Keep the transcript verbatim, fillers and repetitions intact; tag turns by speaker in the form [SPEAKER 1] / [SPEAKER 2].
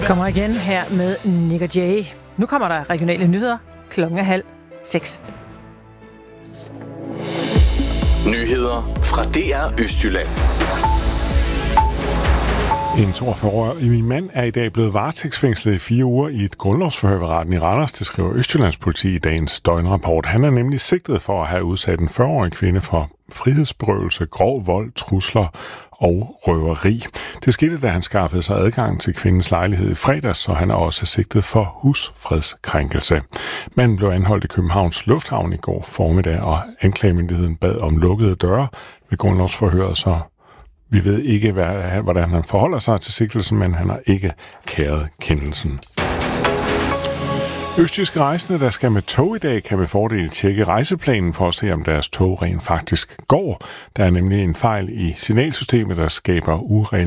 [SPEAKER 1] Kommer igen her med Nick og Jay. Nu kommer der regionale nyheder. Klokken er halv seks.
[SPEAKER 2] Nyheder fra D R Østjylland.
[SPEAKER 3] En toogfyrre-årig mand er i dag blevet varetægtsfængslet i fire uger i et grundlovsforhør ved retten i Randers, det skriver Østjyllands politi i dagens døgnrapport. Han er nemlig sigtet for at have udsat en fyrre-årig kvinde for frihedsberøvelse, grov vold, trusler og røveri. Det skete, da han skaffede sig adgang til kvindens lejlighed i fredags, så han er også sigtet for husfredskrænkelse. Manden blev anholdt i Københavns Lufthavn i går formiddag, og anklagemyndigheden bad om lukkede døre ved grundlovsforhøret, så vi ved ikke, hvad, hvordan han forholder sig til sigtelsen, men han har ikke kæret kendelsen. Østjyske rejsende, der skal med tog i dag, kan med fordel tjekke rejseplanen for at se, om deres tog rent faktisk går. Der er nemlig en fejl i signalsystemet, der skaber